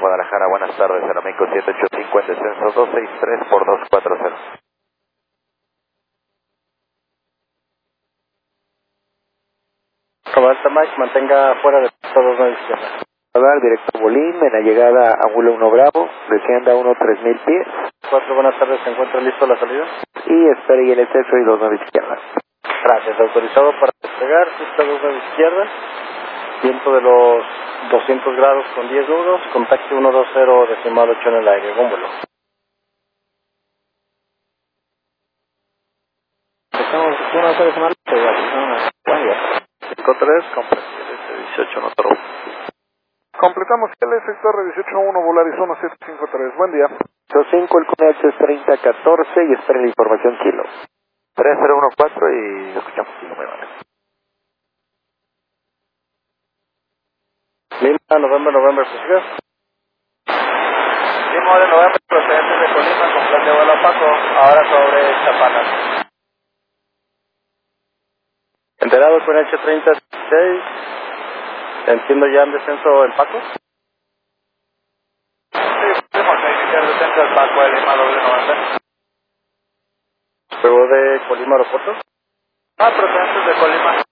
Guadalajara, buenas tardes, Aeroméxico 785 en descenso 263 por 240. Roberta Mike, mantenga fuera de pista 29 izquierda. Radar directo Bolín, en la llegada a Vuelo 1 Bravo, descienda 3000 pies. 4, buenas tardes, ¿se encuentra listo la salida? Y espere y el exceso y 29 izquierda. Gracias, autorizado para despegar, pista 29 izquierda, viento de los 200 grados con 10 nudos, contacto 120 decimal 8 en el aire, buen vuelo. Estamos, buenas tardes, hermano. 53, comprensible, 18 no trou. Completamos el sector 18-1, Volarizona 753. Buen día. 5, el QNH es 3014 y espere la información kilo. 3014 y escuchamos kilo, muy vale. Lima, November, prosiga. Lima de November, procedente de Colima, con plan de vuelo a Paco, ahora sobre Chapala. Enterado con H3016, entiendo ya en descenso en Paco. Sí, tenemos que iniciar el descenso del Paco de Lima doble November. Luego de Colima Aeropuerto. Procedentes de Colima.